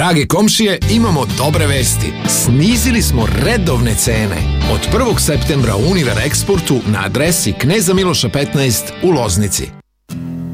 Drage komšije, imamo dobre vesti. Snizili smo redovne cene. Od 1. septembra u Univer Eksportu na adresi Kneza Miloša 15 u Loznici.